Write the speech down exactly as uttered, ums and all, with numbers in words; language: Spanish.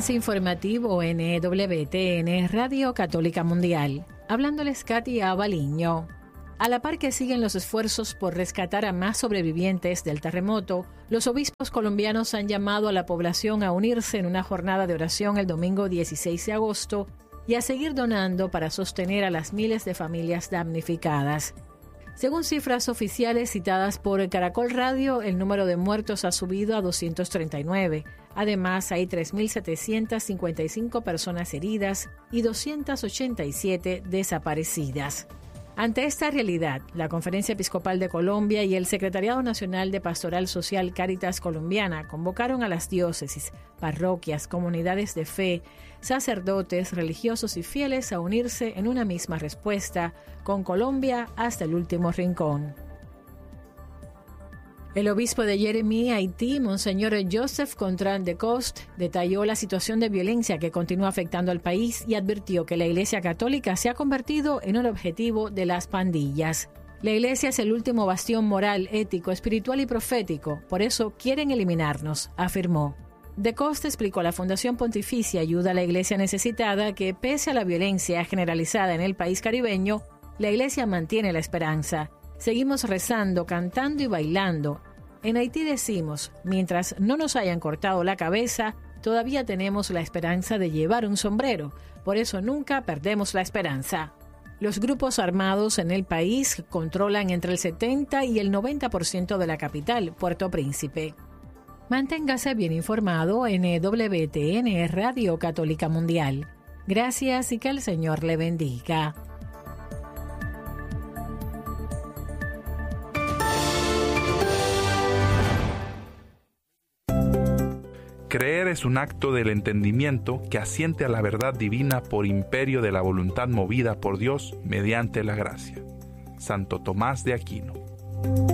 Avance informativo N W T N Radio Católica Mundial. Hablándoles Katy Abaliño. A la par que siguen los esfuerzos por rescatar a más sobrevivientes del terremoto, los obispos colombianos han llamado a la población a unirse en una jornada de oración el domingo dieciséis de agosto y a seguir donando para sostener a las miles de familias damnificadas. Según cifras oficiales citadas por Caracol Radio, el número de muertos ha subido a doscientos treinta y nueve. Además, hay tres mil setecientas cincuenta y cinco personas heridas y doscientas ochenta y siete desaparecidas. Ante esta realidad, la Conferencia Episcopal de Colombia y el Secretariado Nacional de Pastoral Social Cáritas Colombiana convocaron a las diócesis, parroquias, comunidades de fe, sacerdotes, religiosos y fieles a unirse en una misma respuesta, con Colombia hasta el último rincón. El obispo de Jeremie, Haití, Monseñor Joseph Contran de Cost, detalló la situación de violencia que continúa afectando al país y advirtió que la Iglesia Católica se ha convertido en un objetivo de las pandillas. La Iglesia es el último bastión moral, ético, espiritual y profético, por eso quieren eliminarnos, afirmó. De Cost explicó a la Fundación Pontificia Ayuda a la Iglesia Necesitada que, pese a la violencia generalizada en el país caribeño, la Iglesia mantiene la esperanza. Seguimos rezando, cantando y bailando. En Haití decimos, mientras no nos hayan cortado la cabeza, todavía tenemos la esperanza de llevar un sombrero. Por eso nunca perdemos la esperanza. Los grupos armados en el país controlan entre el setenta y el noventa por ciento de la capital, Puerto Príncipe. Manténgase bien informado en W T N Radio Católica Mundial. Gracias y que el Señor le bendiga. Creer es un acto del entendimiento que asiente a la verdad divina por imperio de la voluntad movida por Dios mediante la gracia. Santo Tomás de Aquino.